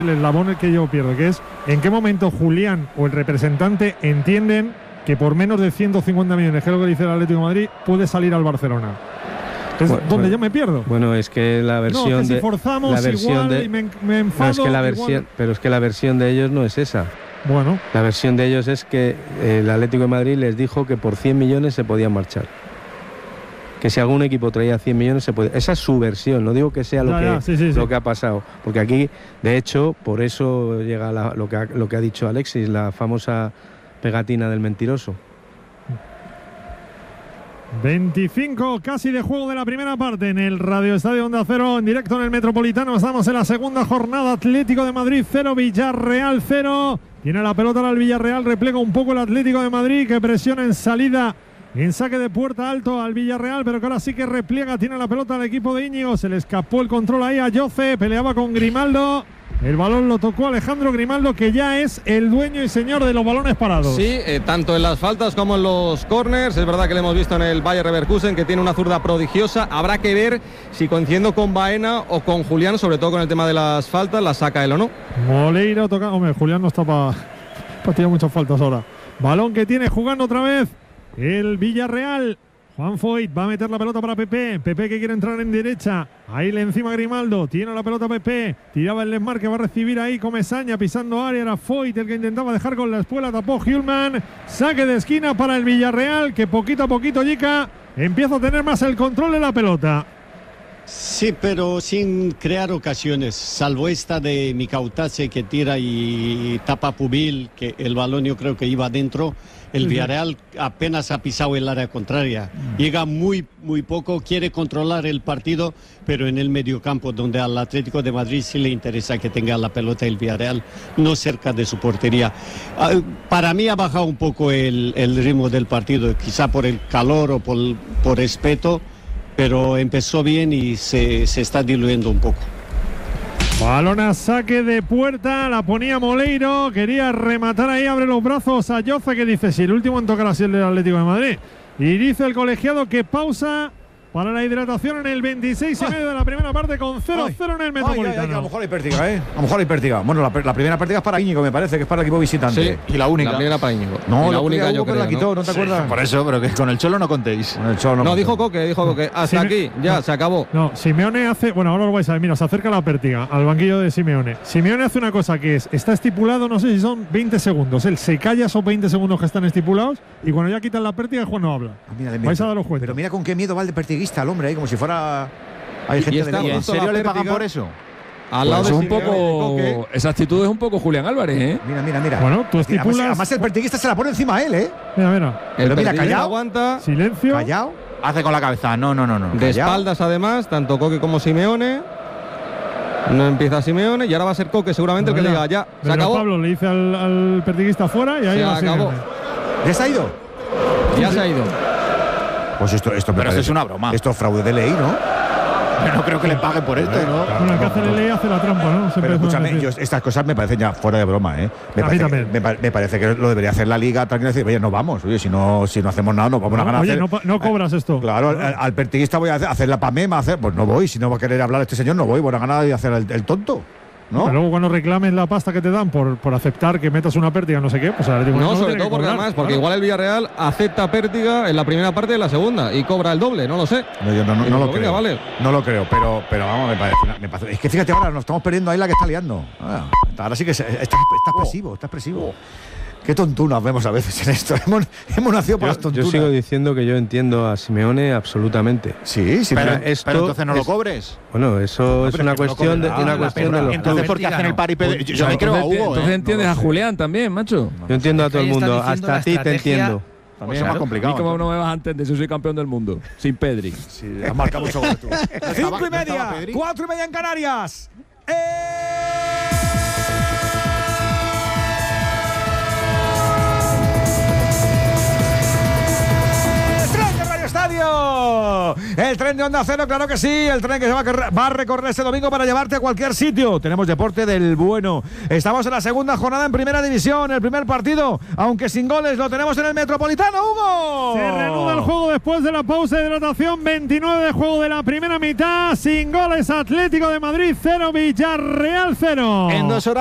el eslabón que yo pierdo, que es en qué momento Julián o el representante entienden que por menos de 150 millones, que es lo que dice el Atlético de Madrid, puede salir al Barcelona. Es donde yo me pierdo. Bueno, es que la versión no, que si forzamos la versión igual de, y me enfado, no, es que la versión, pero es que la versión de ellos no es esa. Bueno, la versión de ellos es que el Atlético de Madrid les dijo que por 100 millones se podían marchar. Que si algún equipo traía 100 millones se puede. Esa es su versión, no digo que sea lo que ha pasado, porque aquí, de hecho, por eso llega lo que ha dicho Alexis, la famosa pegatina del mentiroso. 25 casi de juego de la primera parte en el Radio Estadio Onda Cero, en directo en el Metropolitano. Estamos en la segunda jornada. Atlético de Madrid 0, Villarreal 0. Tiene la pelota al Villarreal, replega un poco el Atlético de Madrid, que presiona en salida, en saque de puerta alto al Villarreal, pero que ahora sí que repliega. Tiene la pelota al equipo de Íñigo, se le escapó el control ahí a Jose, peleaba con Grimaldo. El balón lo tocó Alejandro Grimaldo, que ya es el dueño y señor de los balones parados. Sí, tanto en las faltas como en los corners. Es verdad que le hemos visto en el Bayer Leverkusen, que tiene una zurda prodigiosa. Habrá que ver si coincidiendo con Baena o con Julián, sobre todo con el tema de las faltas, las saca él o no. Moleiro toca. Hombre, Julián no está para tirar muchas faltas ahora. Balón que tiene jugando otra vez el Villarreal. Juan Foyt va a meter la pelota para Pepe. Pepe que quiere entrar en derecha. Ahí le encima Grimaldo. Tiene la pelota Pepe. Tiraba el desmarque. Va a recibir ahí Comesaña pisando área. Era Foyt el que intentaba dejar con la espuela. Tapó Hjulman. Saque de esquina para el Villarreal, que poquito a poquito, Yica, empieza a tener más el control de la pelota. Sí, pero sin crear ocasiones, salvo esta de Micautase que tira y tapa Pubil, que el balón yo creo que iba adentro. El Villarreal apenas ha pisado el área contraria, llega muy poco, quiere controlar el partido, pero en el mediocampo, donde al Atlético de Madrid sí le interesa que tenga la pelota el Villarreal, no cerca de su portería. Para mí ha bajado un poco el ritmo del partido, quizá por el calor o por respeto, pero empezó bien y se está diluyendo un poco. Balón a saque de puerta, la ponía Moleiro, quería rematar ahí, abre los brazos a Jose, que dice, si el último en tocar así el del Atlético de Madrid. Y dice el colegiado que pausa para la hidratación en el 26 y medio de la primera parte, con 0-0 en el Metropolitano. A lo mejor hay pértiga, A lo mejor hay pértiga. Bueno, la primera pértiga es para Íñigo, me parece, que es para el equipo visitante. Sí, y la única. La primera para Íñigo. No, y la única yo creo, la quitó, ¿no te acuerdas? Por eso, pero que con el Cholo no contéis. Con el Cholo no, dijo Coque. Hasta aquí, ya, se acabó. No, Simeone hace, bueno, ahora lo vais a ver, mira, se acerca la pértiga al banquillo de Simeone. Simeone hace una cosa que está estipulado, no sé si son 20 segundos. Él se calla esos 20 segundos que están estipulados y cuando ya quitan la pértiga es cuando no habla. Vais a daros cuenta. Pero mira con qué miedo va el de pertiguista al hombre, como si fuera… Hay gente de ¿Y en serio le pagan por eso? Al lado pues de un poco, esa actitud es un poco Julián Álvarez, ¿eh? Mira. Bueno, tú estipulas… Además el pertiguista se la pone encima a él, ¿eh? Mira. Pero mira, callado. Aguanta. Silencio. Callado. Hace con la cabeza. No. De espaldas, además, tanto Coque como Simeone. No empieza Simeone y ahora va a ser Coque seguramente el que le diga ya. Se acabó. Pablo le dice al pertiguista fuera y ahí se acabó. ¿Ya se ha ido? Ya se ha ido. Pues esto pero esto es una broma. Esto es fraude de ley, ¿no? Pero no creo que le paguen por esto, ¿no? Bueno, el que hace la ley hace la trampa, ¿no? Pero escúchame, estas cosas me parecen ya fuera de broma, ¿eh? Me parece que lo debería hacer la Liga tranquila y decir, oye, no vamos. Oye, si no hacemos nada, no vamos a ganar. Oye, no cobras esto. Claro, al pertiguista voy a hacer la PAMEMA, pues no voy. Si no va a querer hablar este señor, no voy. Buena gana de hacer el tonto. ¿No? Pero luego cuando reclames la pasta que te dan por aceptar que metas una pértiga, no sé qué, pues no, sobre todo porque además, porque igual el Villarreal acepta pértiga en la primera parte y en la segunda y cobra el doble, no lo sé. No, yo no lo creo. Vale. No lo creo, pero vamos, me parece. Es que fíjate, ahora nos estamos perdiendo ahí la que está liando. Ahora sí que está expresivo. Qué tontunas vemos a veces en esto. Hemos nacido por las tontunas. Yo sigo diciendo que yo entiendo a Simeone absolutamente. Sí, pero entonces no lo cobres. Bueno, eso es una cuestión de los entonces, ¿por qué hacen el paripé? Yo le creo a Hugo. Entonces entiendes a Julián también, macho. Yo entiendo a todo el mundo, hasta a ti te entiendo. También es más complicado. ¿Y cómo no me vas a entender si soy campeón del mundo? Sin Pedri. Sí, has marcado mucho gol tú. 5:30, 4:30 en Canarias. Estadio El tren de Onda Cero, claro que sí. El tren que se va a recorrer este domingo para llevarte a cualquier sitio. Tenemos deporte del bueno. Estamos en la segunda jornada en Primera División. El primer partido, aunque sin goles, lo tenemos en el Metropolitano, Hugo. Se reanuda el juego después de la pausa de hidratación. 29 de juego de la primera mitad. Sin goles, Atlético de Madrid 0, Villarreal 0. En 2 horas.